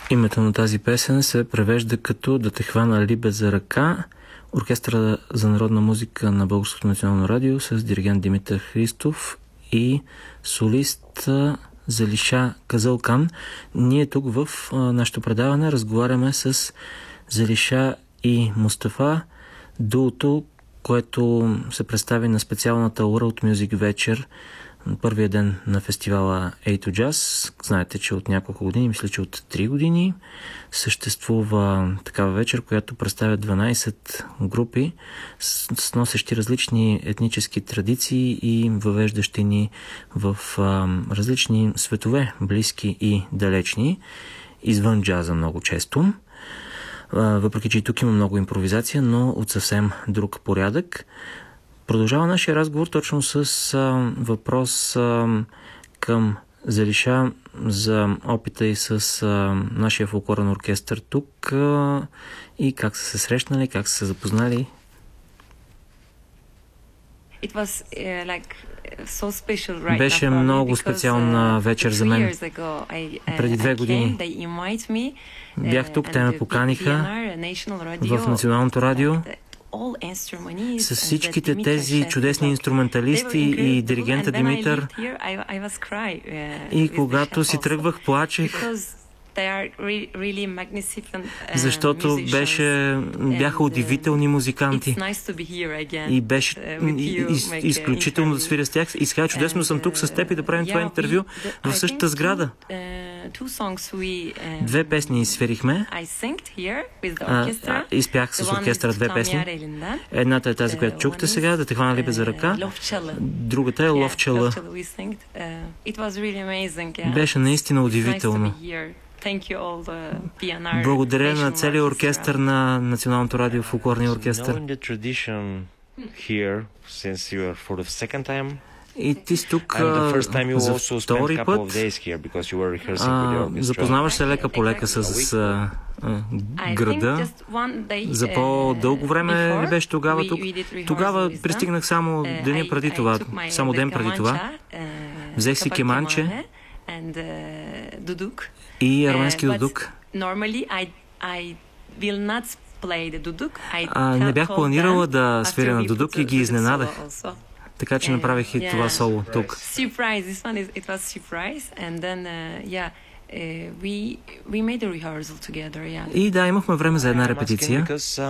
Името на тази песен се превежда като "Да те хвана Либе за ръка", Оркестъра за народна музика на Българското национално радио с диригент Димитър Христов и солист Залиша Казалкан. Ние тук в нашето предаване разговаряме с Залиша и Мустафа, дуото, което се представи на специалната World Music вечер, първия ден на фестивала A2 Jazz. Знаете, че от няколко години, мисля, че от 3 години, съществува такава вечер, която представя 12 групи с носещи различни етнически традиции и въвеждащи ни в различни светове, близки и далечни, извън джаза много често. Въпреки че и тук има много импровизация, но от съвсем друг порядък. Продължава нашия разговор точно с въпрос към Залиша за опита и с нашия фолклорен оркестър тук и как са се срещнали, как са се запознали. Беше много специална вечер за мен. Преди 2 години бях тук, те ме поканиха в Националното радио с всичките тези чудесни инструменталисти и диригента Димитър. И когато си тръгвах, плачех, защото бяха удивителни музиканти и беше изключително да свиря с тях. И сега чудесно съм тук с теб и да правим това интервю в същата сграда. 2 песни свирихме. Изпях с оркестъра 2 песни. Едната е тази, която чухте сега, "Да те хвана Либе за ръка". Другата е "Ловчела". Беше наистина удивително. Благодаря на целия оркестър на Националното радио, фолклорния оркестър. И ти си тук за втори път. Запознаваш се лека по лека с града. За по-дълго време ли беше тогава тук? Тогава пристигнах само деня преди това, само ден преди това. Взех си кеманче и арменски дудук. Не бях планирала да свиря на дудук и ги изненадах. Така че направих и това соло тук. И да, имахме време за една репетиция.